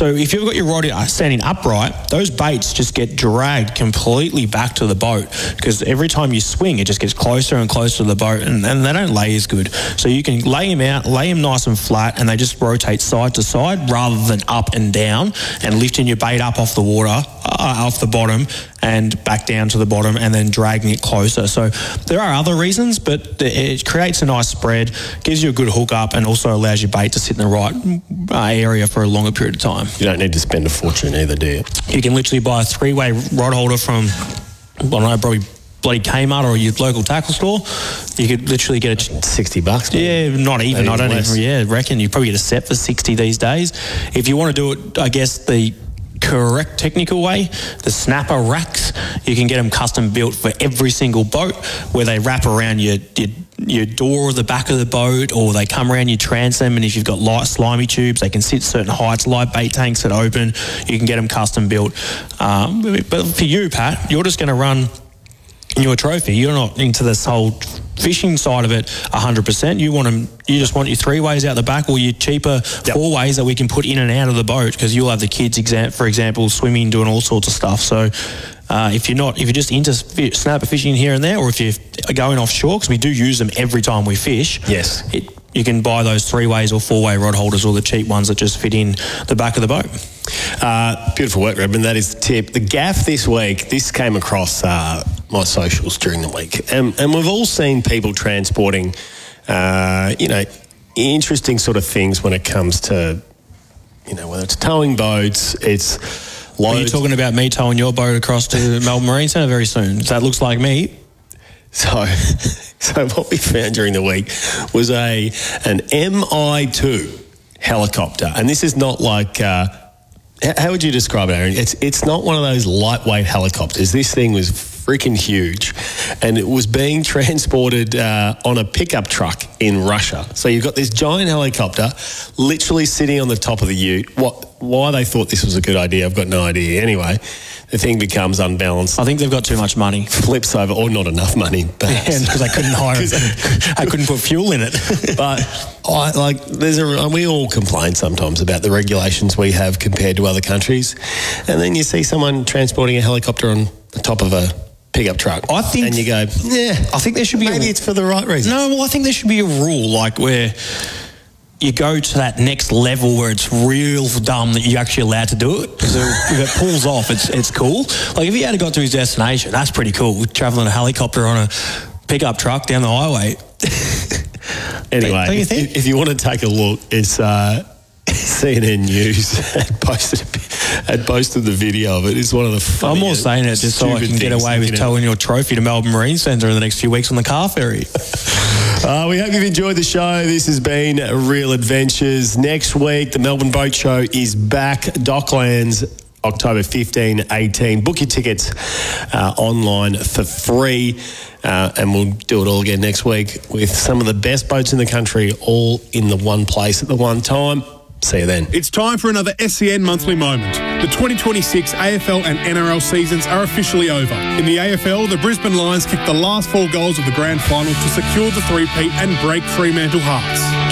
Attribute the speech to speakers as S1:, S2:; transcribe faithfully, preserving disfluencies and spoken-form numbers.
S1: So if you've got your rod standing upright, those baits just get dragged completely back to the boat, because every time you swing, it just gets closer and closer to the boat, and, and they don't lay as good. So you can lay them out, lay them nice and flat, and they just rotate side to side rather than up and down, and lifting your bait up off the water, uh, off the bottom, and back down to the bottom, and then dragging it closer. So there are other reasons, but it creates a nice spread, gives you a good hook up, and also allows your bait to sit in the right uh, area for a longer period of time.
S2: You don't need to spend a fortune either, do you?
S1: You can literally buy a three-way rod holder from, I don't know, probably bloody Kmart or your local tackle store. You could literally get a
S2: sixty bucks.
S1: Yeah, not even.
S2: Maybe
S1: I don't
S2: less.
S1: even. Yeah, reckon you probably get a set for sixty these days. If you want to do it, I guess the correct technical way, the snapper racks, you can get them custom built for every single boat, where they wrap around your your, your door or the back of the boat, or they come around your transom, and if you've got light slimy tubes, they can sit certain heights, light bait tanks that open, you can get them custom built. Um, but for you, Pat, you're just going to run your trophy. You're not into this whole fishing side of it one hundred percent. You want them, you just want your three ways out the back, or your cheaper yep. four ways that we can put in and out of the boat, because you'll have the kids, exam- for example, swimming, doing all sorts of stuff. So uh, if you're not, if you're just into snapper fishing here and there, or if you're going offshore, because we do use them every time we fish.
S2: Yes.
S1: It, you can buy those three-ways or four-way rod holders, or the cheap ones that just fit in the back of the boat.
S2: Uh, beautiful work, Redmond. That is the tip. The gaff this week, this came across uh, my socials during the week. And, and we've all seen people transporting, uh, you know, interesting sort of things when it comes to, you know, whether it's towing boats, it's loads.
S1: Are you talking about me towing your boat across to Melbourne Marine Centre very soon? That looks like me.
S2: So, so what we found during the week was a an M I two helicopter, and this is not like uh, how would you describe it, Aaron? It's it's not one of those lightweight helicopters. This thing was freaking huge, and it was being transported uh, on a pickup truck in Russia. So you've got this giant helicopter literally sitting on the top of the ute. What? Why they thought this was a good idea, I've got no idea. Anyway, the thing becomes unbalanced.
S1: I think they've got too much money.
S2: Flips over, or not enough money, perhaps.
S1: Because I couldn't hire it. I couldn't put fuel in it.
S2: But I, like, there's a, we all complain sometimes about the regulations we have compared to other countries, and then you see someone transporting a helicopter on the top of a pickup truck.
S1: I think,
S2: and you go, yeah,
S1: I think there should be.
S2: Maybe
S1: a,
S2: it's for the right reason.
S1: No, well, I think there should be a rule like where you go to that next level where it's real dumb that you're actually allowed to do it. Because if it pulls off, it's it's cool. Like if he had got to his destination, that's pretty cool. Travelling a helicopter on a pickup truck down the highway.
S2: Anyway,
S1: don't you think?
S2: If, if you want to take a look, it's uh, C N N News had posted had posted the video of it. It's one of the funniest,
S1: I'm more saying it just so I can get away with towing your trophy to Melbourne Marine Centre in the next few weeks on the car ferry.
S2: Uh, we hope you've enjoyed the show. This has been Real Adventures. Next week, the Melbourne Boat Show is back. Docklands, October fifteenth, eighteenth. Book your tickets uh, online for free. Uh, and we'll do it all again next week with some of the best boats in the country all in the one place at the one time. See you then.
S3: It's time for another S E N Monthly Moment. The twenty twenty-six A F L and N R L seasons are officially over. In the A F L, the Brisbane Lions kicked the last four goals of the grand final to secure the three-peat and break Fremantle hearts.